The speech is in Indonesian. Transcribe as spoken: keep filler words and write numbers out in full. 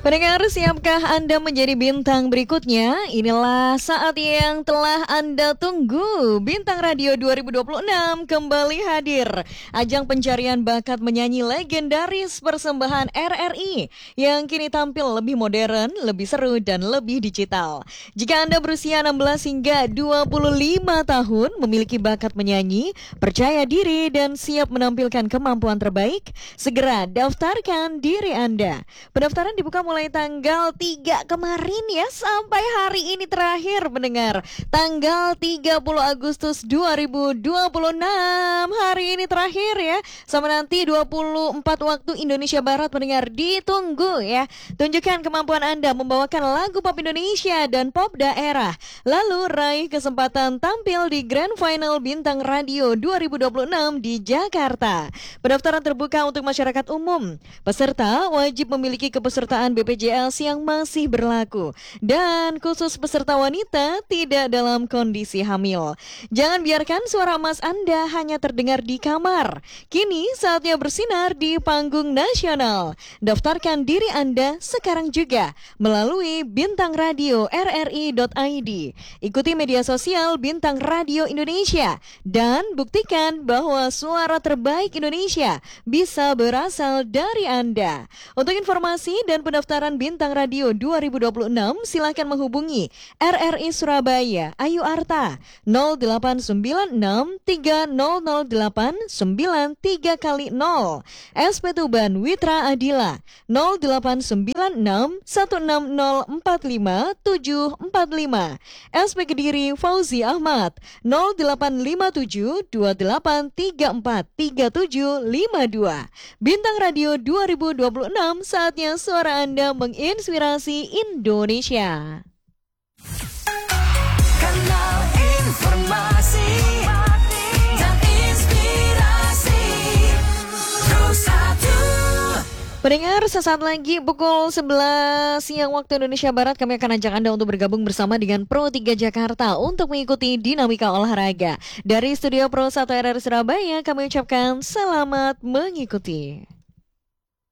Pendengar, siapkah Anda menjadi bintang berikutnya? Inilah saat yang telah Anda tunggu. Bintang Radio dua ribu dua puluh enam kembali hadir. Ajang pencarian bakat menyanyi legendaris persembahan R R I yang kini tampil lebih modern, lebih seru, dan lebih digital. Jika Anda berusia enam belas hingga dua puluh lima tahun, memiliki bakat menyanyi, percaya diri, dan siap menampilkan kemampuan terbaik, segera daftarkan diri Anda. Pendaftaran dibuka mulai tanggal tiga kemarin ya, sampai hari ini terakhir pendengar. Tanggal tiga puluh Agustus dua ribu dua puluh enam. Hari ini terakhir ya. Sampai nanti dua puluh empat waktu Indonesia Barat pendengar, ditunggu ya. Tunjukkan kemampuan Anda membawakan lagu pop Indonesia dan pop daerah. Lalu raih kesempatan tampil di Grand Final Bintang Radio dua ribu dua puluh enam di Jakarta. Pendaftaran terbuka untuk masyarakat umum. Peserta wajib memiliki kepesertaan B P J S yang masih berlaku, dan khusus peserta wanita tidak dalam kondisi hamil. Jangan biarkan suara emas Anda hanya terdengar di kamar. Kini saatnya bersinar di panggung nasional. Daftarkan diri Anda sekarang juga melalui bintang radio r r i dot i d. Ikuti media sosial Bintang Radio Indonesia dan buktikan bahwa suara terbaik Indonesia bisa berasal dari Anda. Untuk informasi dan pendaftaran Bintang Radio dua ribu dua puluh enam, silakan menghubungi R R I Surabaya Ayu Arta nol delapan sembilan enam tiga nol nol delapan sembilan tiga kali nol, S P Tuban Witra Adila nol delapan sembilan enam satu enam nol empat lima tujuh empat lima, S P Kediri Fauzi Ahmad nol delapan lima tujuh dua delapan tiga empat tiga tujuh lima dua. Bintang Radio dua ribu dua puluh enam, saatnya suara Anda menginspirasi Indonesia. Kanal informasi dan inspirasi terus satu. Pendengar, sesaat lagi pukul sebelas siang waktu Indonesia Barat, kami akan ajak Anda untuk bergabung bersama dengan Pro tiga Jakarta untuk mengikuti dinamika olahraga. Dari Studio Pro satu R R Surabaya, kami ucapkan selamat mengikuti.